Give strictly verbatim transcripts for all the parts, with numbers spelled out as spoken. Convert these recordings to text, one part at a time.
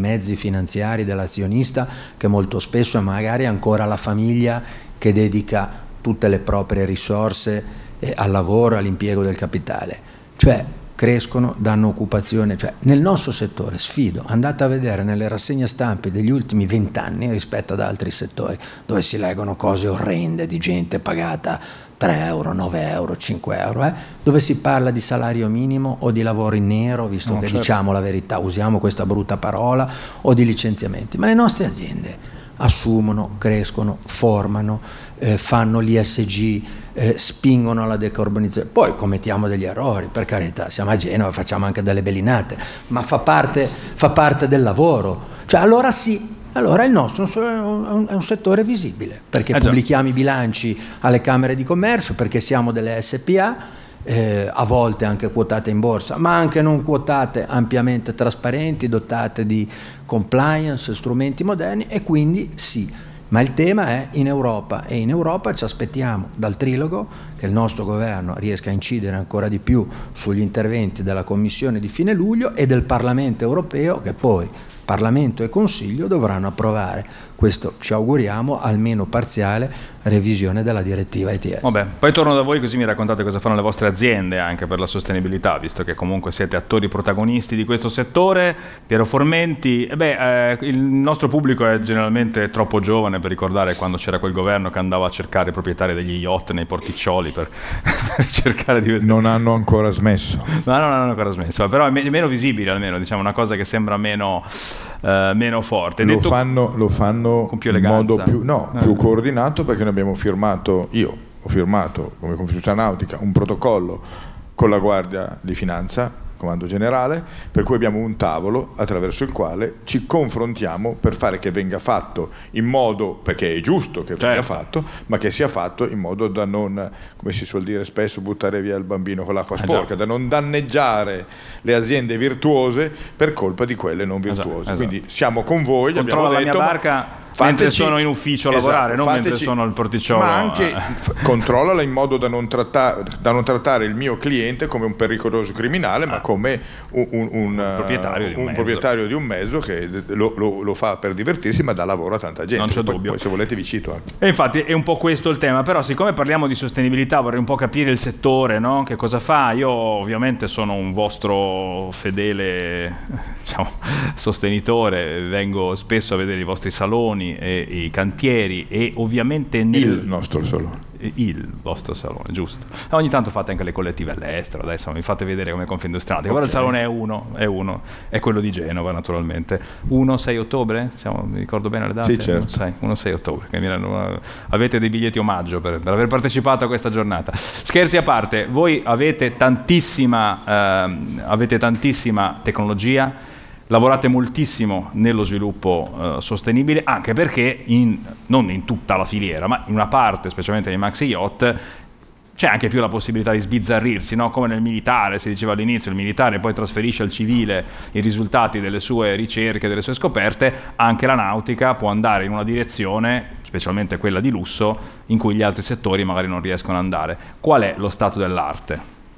mezzi finanziari dell'azionista, che molto spesso è magari ancora la famiglia che dedica tutte le proprie risorse eh, al lavoro, all'impiego del capitale. Cioè crescono, danno occupazione. Cioè, nel nostro settore, sfido, andate a vedere nelle rassegne stampe degli ultimi vent'anni rispetto ad altri settori, dove si leggono cose orrende di gente pagata tre euro, nove euro, cinque euro, eh? dove si parla di salario minimo o di lavoro in nero, visto no, che certo. diciamo la verità, usiamo questa brutta parola, o di licenziamenti. Ma le nostre aziende assumono, crescono, formano, eh, fanno l'I S G, eh, spingono alla decarbonizzazione. Poi commettiamo degli errori, per carità, siamo a Genova, facciamo anche delle bellinate, ma fa parte, fa parte del lavoro. Cioè allora sì, allora il nostro è un, è un settore visibile, perché eh pubblichiamo i bilanci alle camere di commercio, perché siamo delle S P A, eh, a volte anche quotate in borsa, ma anche non quotate, ampiamente trasparenti, dotate di compliance, strumenti moderni, e quindi sì. Ma il tema è in Europa, e in Europa ci aspettiamo dal trilogo che il nostro governo riesca a incidere ancora di più sugli interventi della Commissione di fine luglio e del Parlamento europeo, che poi Parlamento e Consiglio dovranno approvare questo, ci auguriamo, almeno parziale revisione della direttiva E T S. Vabbè, poi torno da voi così mi raccontate cosa fanno le vostre aziende anche per la sostenibilità, visto che comunque siete attori protagonisti di questo settore. Piero Formenti, eh beh, eh, il nostro pubblico è generalmente troppo giovane per ricordare quando c'era quel governo che andava a cercare i proprietari degli yacht nei porticcioli per, per cercare di vedere. Non hanno ancora smesso. No, non hanno ancora smesso, però è meno visibile almeno, diciamo, una cosa che sembra meno, eh, meno forte. Lo Detto, fanno, lo fanno con più in eleganza. modo più, no, eh. più coordinato, perché noi abbiamo firmato, io ho firmato come Confindustria Nautica un protocollo con la Guardia di Finanza, Comando Generale, per cui abbiamo un tavolo attraverso il quale ci confrontiamo per fare che venga fatto in modo, perché è giusto che certo. venga fatto, ma che sia fatto in modo da non, come si suol dire spesso, buttare via il bambino con l'acqua sporca, eh da non danneggiare le aziende virtuose per colpa di quelle non virtuose. Esatto, Quindi siamo con voi, controlla abbiamo la detto, mia barca fateci, mentre sono in ufficio a lavorare, esatto, non fateci, mentre sono al porticciolo. ma anche f- controllala in modo da non, trattare, da non trattare il mio cliente come un pericoloso criminale, ah. ma come un, un, un, un, proprietario, di un, un proprietario di un mezzo che lo, lo, lo fa per divertirsi, ma dà lavoro a tanta gente. Non c'è poi, dubbio. Poi se volete vi cito anche. E infatti è un po' questo il tema, però siccome parliamo di sostenibilità vorrei un po' capire il settore, no? Che cosa fa? Io ovviamente sono un vostro fedele, diciamo, sostenitore, vengo spesso a vedere i vostri saloni e i cantieri, e ovviamente nel... il nostro salone. Il vostro salone, giusto. Ogni tanto fate anche le collettive all'estero, adesso mi fate vedere come Confindustria Nautica. Okay. Guarda, il salone è uno, è uno, è quello di Genova naturalmente. uno sei ottobre? Siamo, mi ricordo bene le date? Sì, certo. uno sei ottobre. Che mi hanno, avete dei biglietti omaggio per, per aver partecipato a questa giornata. Scherzi a parte, voi avete tantissima, eh, avete tantissima tecnologia, lavorate moltissimo nello sviluppo eh, sostenibile, anche perché in, non in tutta la filiera, ma in una parte, specialmente nei maxi yacht, c'è anche più la possibilità di sbizzarrirsi, no? Come nel militare, si diceva all'inizio, il militare poi trasferisce al civile i risultati delle sue ricerche, delle sue scoperte, anche la nautica può andare in una direzione, specialmente quella di lusso, in cui gli altri settori magari non riescono ad andare. Qual è lo stato dell'arte?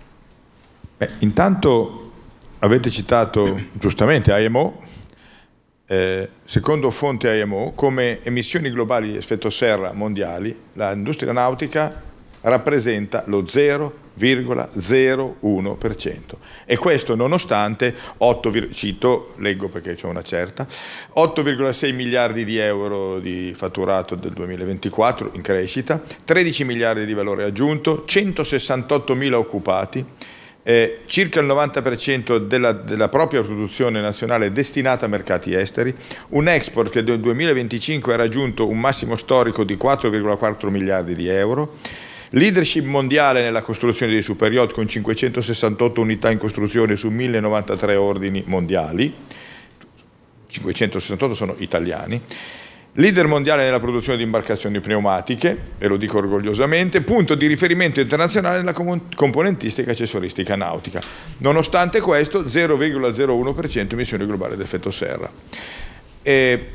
Beh, intanto avete citato giustamente I M O, eh, secondo fonte I M O, come emissioni globali di effetto serra mondiali, l'industria nautica rappresenta lo zero virgola zero uno per cento, e questo nonostante otto, cito, leggo perché c'è una certa, otto virgola sei miliardi di euro di fatturato del duemilaventiquattro in crescita, tredici miliardi di valore aggiunto, centosessantottomila occupati, Eh, circa il novanta per cento della, della propria produzione nazionale è destinata a mercati esteri, un export che nel duemilaventicinque ha raggiunto un massimo storico di quattro virgola quattro miliardi di euro, leadership mondiale nella costruzione dei superyacht con cinquecentosessantotto unità in costruzione su mille novantatré ordini mondiali, cinquecentosessantotto sono italiani, leader mondiale nella produzione di imbarcazioni pneumatiche, e lo dico orgogliosamente, punto di riferimento internazionale nella componentistica e accessoristica nautica. Nonostante questo, zero virgola zero uno per cento emissioni globali d'effetto serra. E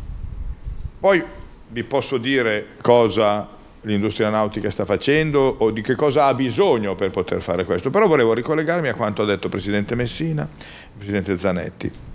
poi vi posso dire cosa l'industria nautica sta facendo o di che cosa ha bisogno per poter fare questo, però volevo ricollegarmi a quanto ha detto il Presidente Messina, il Presidente Zanetti.